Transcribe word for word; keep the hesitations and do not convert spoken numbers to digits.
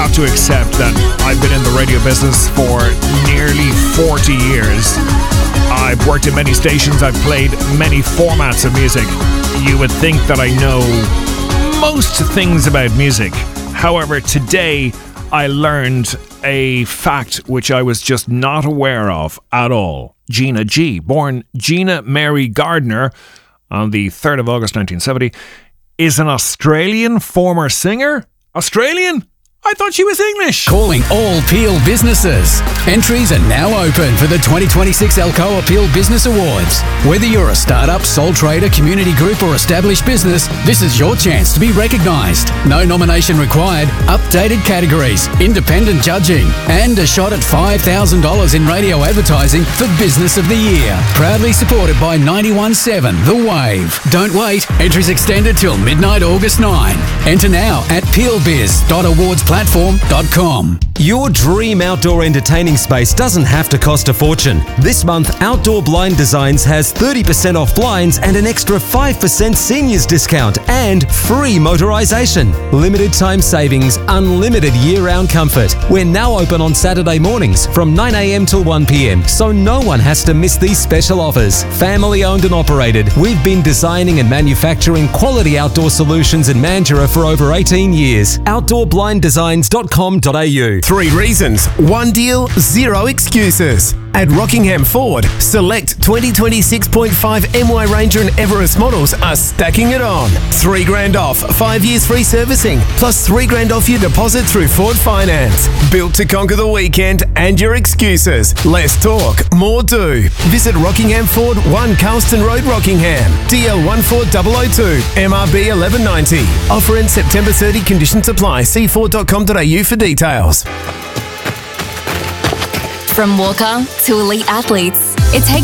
have to accept that I've been in the radio business for nearly forty years. I've worked in many stations, I've played many formats of music. You would think that I know most things about music. However, today I learned a fact which I was just not aware of at all. Gina G, born Gina Mary Gardner on the third of August nineteen seventy, is an Australian former singer. Australian? I thought she was English. Calling all Peel businesses. Entries are now open for the twenty twenty-six Alcoa Peel Business Awards. Whether you're a startup, sole trader, community group or established business, this is your chance to be recognised. No nomination required, updated categories, independent judging, and a shot at five thousand dollars in radio advertising for Business of the Year. Proudly supported by ninety-one point seven The Wave. Don't wait. Entries extended till midnight August ninth. Enter now at peel biz dot awards platform dot com. Your dream outdoor entertaining space doesn't have to cost a fortune. This month, Outdoor Blind Designs has thirty percent off blinds and an extra five percent seniors discount and free motorisation. Limited time savings, unlimited year-round comfort. We're now open on Saturday mornings from nine a.m. till one p.m, so no one has to miss these special offers. Family owned and operated, we've been designing and manufacturing quality outdoor solutions in Mandurah for over eighteen years. outdoor blind designs dot com dot a u. Three reasons, one deal, zero excuses. At Rockingham Ford, select twenty twenty-six point five M Y Ranger and Everest models are stacking it on. Three grand off, five years free servicing, plus three grand off your deposit through Ford Finance. Built to conquer the weekend and your excuses. Less talk, more do. Visit Rockingham Ford, one Carlston Road, Rockingham. D L one four zero zero two, M R B eleven ninety. Offer in September thirtieth, conditions apply. See ford dot com dot a u for details. From walker to elite athletes, it takes